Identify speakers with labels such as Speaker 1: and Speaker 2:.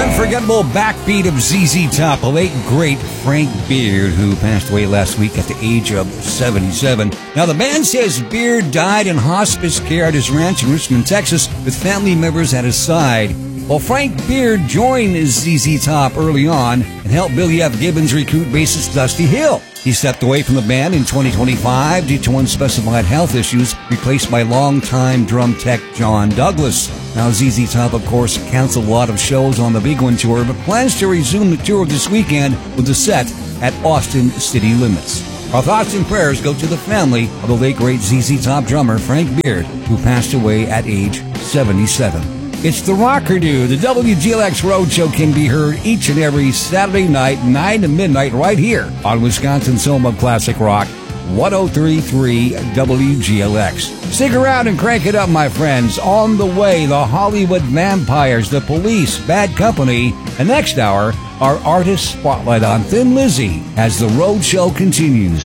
Speaker 1: unforgettable backbeat of ZZ Top, a late great Frank Beard, who passed away last week at the age of 77. Now, the band says Beard died in hospice care at his ranch in Richmond, Texas, with family members at his side. Well, Frank Beard joined ZZ Top early on and helped Billy F. Gibbons recruit bassist Dusty Hill. He stepped away from the band in 2025 due to unspecified health issues, replaced by longtime drum tech John Douglas. Now, ZZ Top, of course, canceled a lot of shows on the Big One tour, but plans to resume the tour this weekend with a set at Austin City Limits. Our thoughts and prayers go to the family of the late great ZZ Top drummer Frank Beard, who passed away at age 77. It's the Rocker Dude. The WGLX Roadshow can be heard each and every Saturday night, 9 to midnight, right here on Wisconsin's home of classic rock, 103.3 WGLX. Stick around and crank it up, my friends. On the way, the Hollywood Vampires, The Police, Bad Company, and next hour, our artist spotlight on Thin Lizzy as the Roadshow continues.